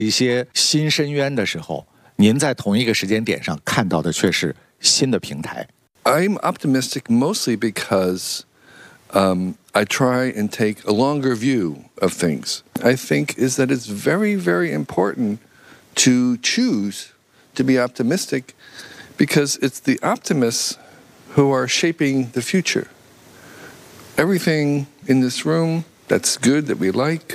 一些新深渊的时候，您在同一个时间点上看到的却是新的平台。 I'm optimistic mostly because I try and take a longer view of things. I think is that it's very, very important to choose to be optimistic because it's the optimists who are shaping the future. Everything in this room that's good, that we like,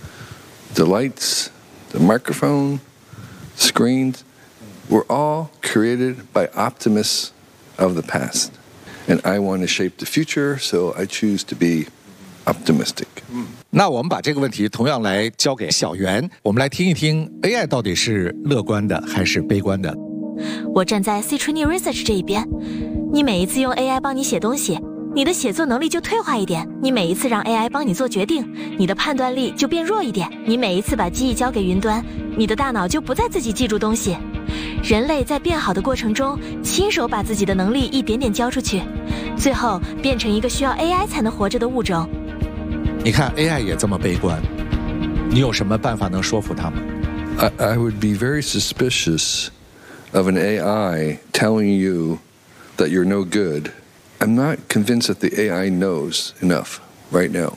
the lights, the microphone, screens, were all created by optimists of the past. And I want to shape the future, so I choose to be optimistic. 那我们把这个问题同样来交给小袁，我们来听一听 AI 到底是乐观的还是悲观的。 我站在 Citrini Research 这一边，你每一次用 AI 帮你写东西，你的写作能力就退化一点；你每一次让 AI 帮你做决定，你的判断力就变弱一点；你每一次把记忆交给云端，你的大脑就不再自己记住东西。人类在变好的过程中，亲手把自己的能力一点点交出去，最后变成一个需要 AI 才能活着的物种。 你看 AI 也这么悲观，你有什么办法能说服他们？ I would be very suspicious of an AI telling you that you're no good. I'm not convinced that the AI knows enough right now.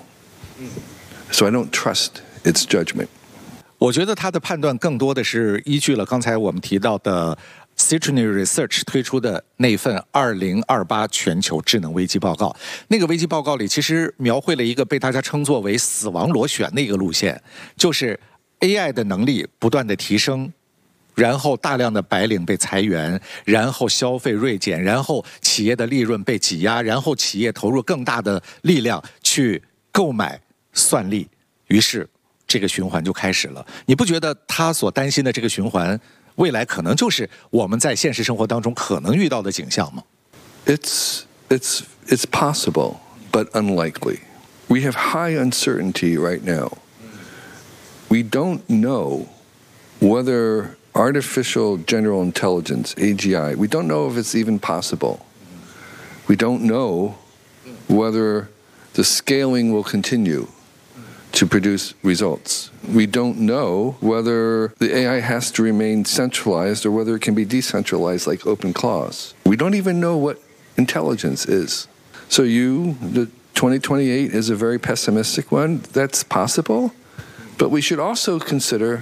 So I don't trust its judgment. 我觉得他的判断更多的是依据了刚才我们提到的 Citrini Research 推出的那份2028全球智能危机报告。那个危机报告里其实描绘了一个被大家称作为死亡螺旋的一个路线，就是 AI 的能力不断的提升，然后大量的白领被裁员，然后消费锐减，然后企业的利润被挤压，然后企业投入更大的力量去购买算力，于是这个循环就开始了。你不觉得他所担心的这个循环未来可能就是我们在现实生活当中可能遇到的景象吗？ It's possible, but unlikely. We have high uncertainty right now. We don't know whether artificial general intelligence, AGI, we don't know if it's even possible. We don't know whether the scaling will continue to produce results. We don't know whether the AI has to remain centralized or whether it can be decentralized like OpenClaws. We don't even know what intelligence is. So the 2028 is a very pessimistic one. That's possible. But we should also consider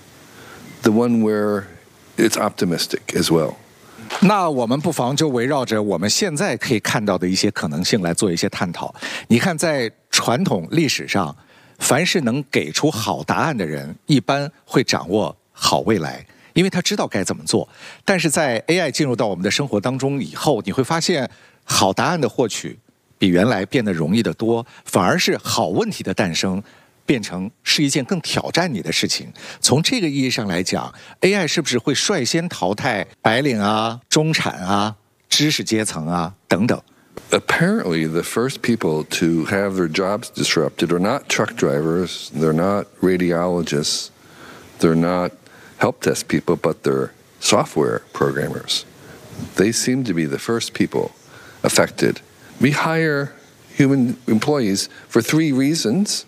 the one where it's optimistic as well. 那我们不妨就围绕着我们现在可以看到的一些可能性来做一些探讨。你看，在传统历史上，凡是能给出好答案的人，一般会掌握好未来，因为他知道该怎么做。但是在 AI 进入到我们的生活当中以后，你会发现，好答案的获取比原来变得容易得多，反而是好问题的诞生变成是一件更挑战你的事情。从这个意义上来讲 ，AI 是不是会率先淘汰白领啊、中产啊、知识阶层啊等等？ Apparently, the first people to have their jobs disrupted are not truck drivers, they're not radiologists, they're not help desk people, but they're software programmers. They seem to be the first people affected. We hire human employees for 3 reasons.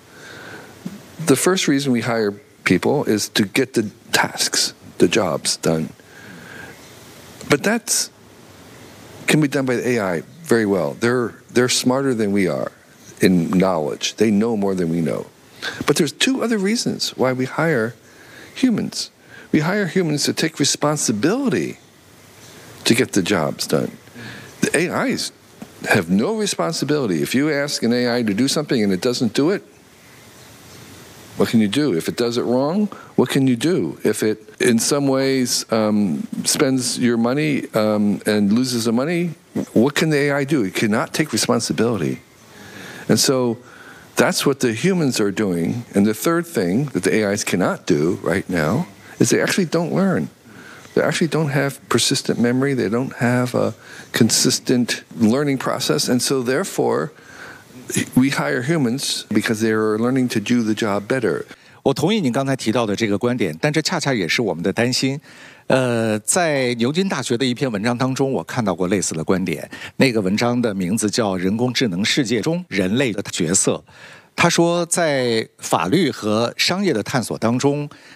The first reason we hire people is to get the tasks, the jobs done. But that can be done by the AI very well. They're smarter than we are in knowledge. They know more than we know. But there's 2 other reasons why we hire humans. We hire humans to take responsibility to get the jobs done. The AIs have no responsibility. If you ask an AI to do something and it doesn't do it, what can you do? If it does it wrong, what can you do? If it, in some ways, spends your money and loses the money, what can the AI do? It cannot take responsibility. And so that's what the humans are doing. And the third thing that the AIs cannot do right now is they actually don't learn. They actually don't have persistent memory. They don't have a consistent learning process. And so therefore, we hire humans because they are learning to do the job better. 我同意您刚才提到的这个观点，但这恰恰也是我们的担心。在牛津大学的一篇文章当中，我看到过类似的观点。那个文章的名字叫《人工智能世界中人类的角色》。他说，在法律和商业的探索当中，